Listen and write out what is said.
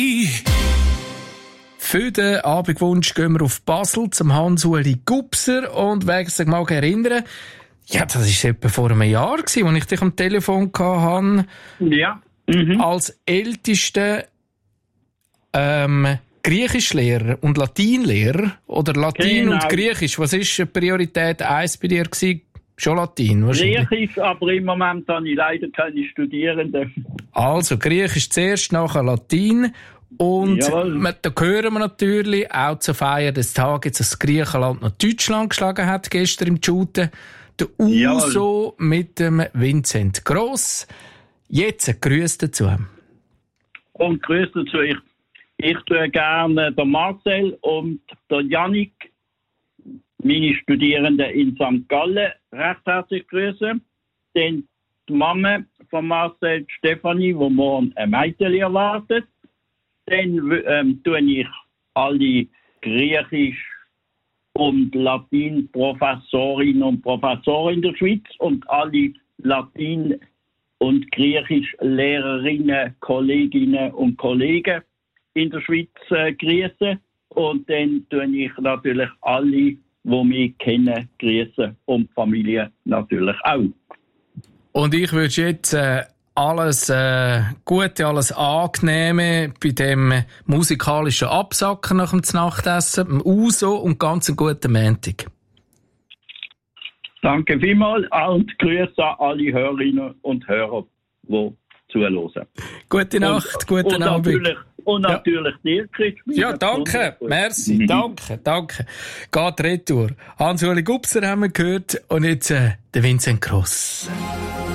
Für den Abendwunsch gehen wir auf Basel zum Hans-Uli Gubser und wegen sich mal erinnern, ja, das war etwa vor einem Jahr, als ich dich am Telefon hatte. Ja. Als ältester Griechischlehrer und Latinlehrer oder Latin Genau. und Griechisch. Was war Priorität 1 bei dir gewesen? Schon Latin wahrscheinlich. Griechisch, aber im Moment habe ich leider keine Studierenden. Also Griechisch zuerst, nachher Latin. Und Jawohl. da hören wir natürlich auch zur Feier des Tages, dass Griechenland noch Deutschland geschlagen hat, gestern im Shooten. Der Uso mit dem Vincent Gross. Jetzt ein Grüß dazu. Und Grüße dazu. Ich tue gerne den Marcel und den Jannik, meine Studierenden in St. Gallen, recht herzlich grüßen. Dann die Mama von Marcel, Stefanie, die morgen ein Mädchen erwartet. Dann tue ich alle Griechisch- und Latin-Professorinnen und Professoren in der Schweiz und alle Latin- und Griechisch-Lehrerinnen, Kolleginnen und Kollegen in der Schweiz grüßen. Und dann tue ich natürlich alle, die mich kennen, grüßen und die Familie natürlich auch. Und ich wünsche jetzt alles Gute, alles Angenehme bei dem musikalischen Absacken nach dem Nachtessen, dem Uso und ganz einen guten Montag. Danke vielmals und Grüße an alle Hörerinnen und Hörer, die zuhören. Gute Nacht, guten Abend. Natürlich dir, Chris. Ja, danke. Merci. Danke. Geht retour. Hans-Uli Gubser haben wir gehört und jetzt der Vincent Gross.